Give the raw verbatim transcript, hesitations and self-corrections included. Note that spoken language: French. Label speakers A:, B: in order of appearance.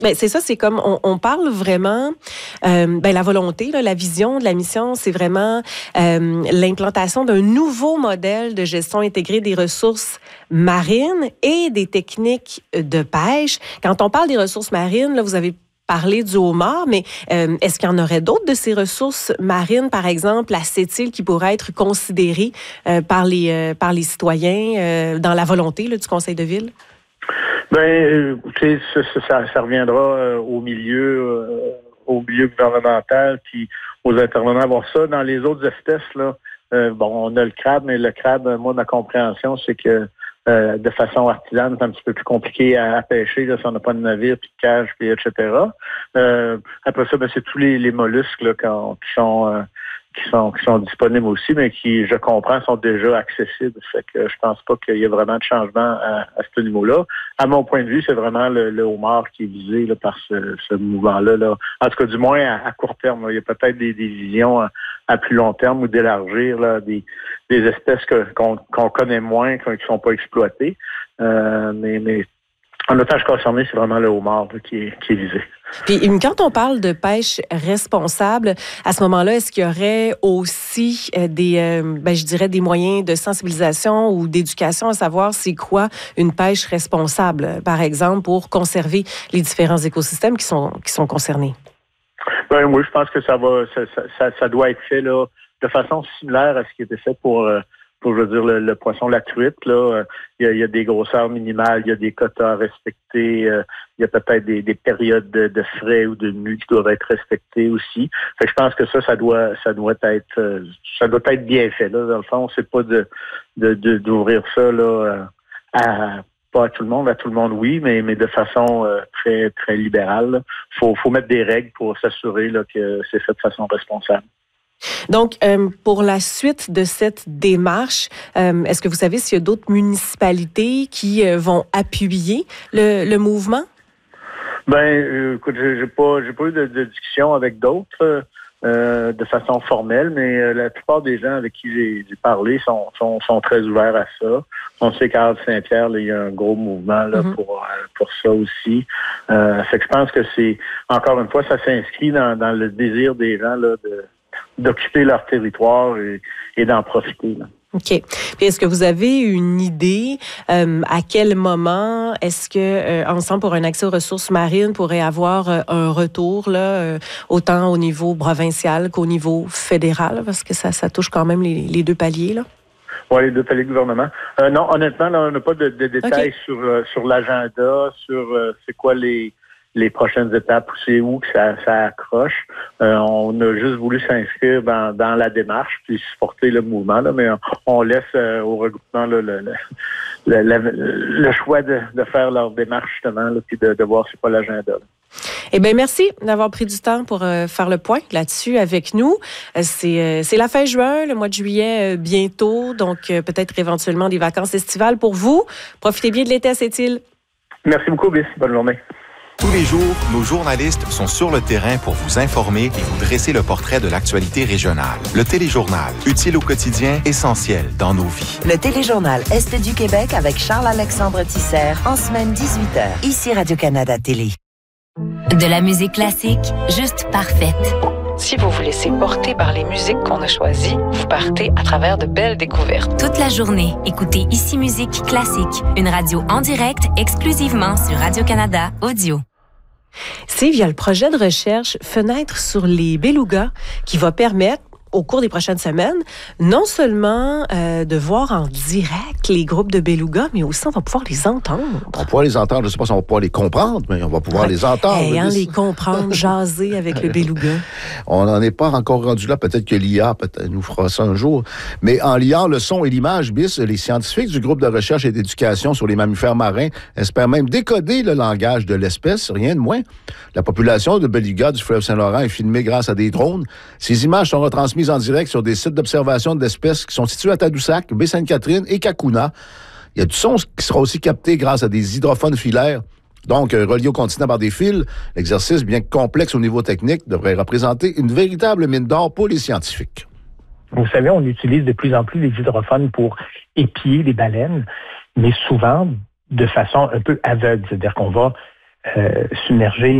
A: Ben, c'est ça, c'est comme on, on parle vraiment, euh, ben, la volonté, là, la vision de la mission, c'est vraiment euh, l'implantation d'un nouveau modèle de gestion intégrée des ressources marines et des techniques de pêche. Quand on parle des ressources marines, là, vous avez parlé du homard, mais euh, est-ce qu'il y en aurait d'autres de ces ressources marines, par exemple la sept-îles, qui pourraient être considérées euh, par les euh, par les citoyens euh, dans la volonté là, du Conseil de ville?
B: Ben, écoutez, ça, ça, ça reviendra euh, au milieu, euh, au milieu gouvernemental, puis aux intervenants à voir ça. Dans les autres espèces, là, euh, bon, on a le crabe, mais le crabe, moi, ma compréhension, c'est que euh, de façon artisane, c'est un petit peu plus compliqué à, à pêcher, là, si on n'a pas de navire, puis de cage, puis et cetera. Euh, après ça, ben, c'est tous les, les mollusques là, quand, qui sont euh, qui sont qui sont disponibles aussi, mais qui, je comprends, sont déjà accessibles. Fait que je pense pas qu'il y ait vraiment de changement à, à ce niveau-là. À mon point de vue, c'est vraiment le, le homard qui est visé là, par ce, ce mouvement-là. Là. En tout cas, du moins à, à court terme. Là. Il y a peut-être des, des visions à, à plus long terme ou d'élargir là, des, des espèces que, qu'on, qu'on connaît moins, qui ne sont pas exploitées. Euh, mais, mais en otage concerné, c'est vraiment le homard là, qui, est, qui est visé.
A: Puis quand on parle de pêche responsable, à ce moment-là, est-ce qu'il y aurait aussi euh, des, euh, ben, je dirais, des moyens de sensibilisation ou d'éducation à savoir c'est quoi une pêche responsable, par exemple, pour conserver les différents écosystèmes qui sont qui sont concernés?
B: Ben oui, je pense que ça va, ça, ça, ça doit être fait là de façon similaire à ce qui était fait pour. Euh, pour, je veux dire, le, le poisson, la truite, là, il y, a, il y a des grosseurs minimales, il y a des quotas respectés, euh, il y a peut-être des, des périodes de, de frais ou de nus qui doivent être respectées aussi. Fait que je pense que ça, ça doit, ça doit être, euh, ça doit être bien fait, là. Dans le fond, c'est pas de, de, de d'ouvrir ça, là, à, pas à tout le monde, à tout le monde, oui, mais, mais de façon euh, très, très libérale. Il faut, faut mettre des règles pour s'assurer, là, que c'est fait de façon responsable.
A: Donc, euh, pour la suite de cette démarche, euh, est-ce que vous savez s'il y a d'autres municipalités qui euh, vont appuyer le, le mouvement?
B: Ben, euh, écoute, j'ai, j'ai pas, j'ai pas eu de, de discussion avec d'autres euh, de façon formelle, mais euh, la plupart des gens avec qui j'ai, j'ai parlé sont, sont, sont très ouverts à ça. On sait qu'à Saint-Pierre, là, il y a un gros mouvement là, mm-hmm. pour euh, pour ça aussi. Euh, fait que je pense que c'est, encore une fois, ça s'inscrit dans, dans le désir des gens là de d'occuper leur territoire et, et d'en profiter. Là.
A: OK. Puis est-ce que vous avez une idée euh, à quel moment est-ce que euh, Ensemble pour un accès aux ressources marines pourrait avoir euh, un retour, là, euh, autant au niveau provincial qu'au niveau fédéral, parce que ça, ça touche quand même les, les deux paliers, là?
B: Oui, les deux paliers de gouvernement. Euh, non, honnêtement, là, on n'a pas de, de détails okay. sur, euh, sur l'agenda, sur euh, c'est quoi les... les prochaines étapes, c'est où que ça, ça accroche. Euh, on a juste voulu s'inscrire dans, dans la démarche puis supporter le mouvement, là, mais on, on laisse euh, au regroupement là, le, le, le, le, le choix de, de faire leur démarche justement, là, puis de, de voir c'est quoi l'agenda. Là.
A: Eh bien, merci d'avoir pris du temps pour euh, faire le point là-dessus avec nous. Euh, c'est, euh, c'est la fin juin, le mois de juillet euh, bientôt, donc euh, peut-être éventuellement des vacances estivales pour vous. Profitez bien de l'été à Sept-Îles.
B: Merci beaucoup, Biss. Bonne journée.
C: Tous les jours, nos journalistes sont sur le terrain pour vous informer et vous dresser le portrait de l'actualité régionale. Le Téléjournal, utile au quotidien, essentiel dans nos vies.
D: Le Téléjournal Est du Québec avec Charles-Alexandre Tisser en semaine dix-huit heures. Ici Radio-Canada Télé.
E: De la musique classique, juste parfaite.
F: Si vous vous laissez porter par les musiques qu'on a choisies, vous partez à travers de belles découvertes.
E: Toute la journée, écoutez Ici Musique Classique, une radio en direct exclusivement sur Radio-Canada Audio.
A: C'est via le projet de recherche Fenêtre sur les belugas qui va permettre, au cours des prochaines semaines, non seulement euh, de voir en direct les groupes de belugas, mais aussi on va pouvoir les entendre.
G: On va pouvoir les entendre, je ne sais pas si on va pouvoir les comprendre, mais on va pouvoir ouais. les entendre.
A: Et hein, les comprendre, jaser avec le beluga.
G: On n'en est pas encore rendu là, peut-être que l'I A peut-être nous fera ça un jour. Mais en liant le son et l'image, Biss, les scientifiques du groupe de recherche et d'éducation sur les mammifères marins espèrent même décoder le langage de l'espèce, rien de moins. La population de belugas du fleuve Saint-Laurent est filmée grâce à des drones. Ces images sont retransmises en direct sur des sites d'observation d'espèces qui sont situés à Tadoussac, Baie-Sainte-Catherine et Cacouna. Il y a du son qui sera aussi capté grâce à des hydrophones filaires, donc euh, reliés au continent par des fils. L'exercice, bien que complexe au niveau technique, devrait représenter une véritable mine d'or pour les scientifiques.
H: Vous savez, on utilise de plus en plus les hydrophones pour épier les baleines, mais souvent de façon un peu aveugle. C'est-à-dire qu'on va euh, submerger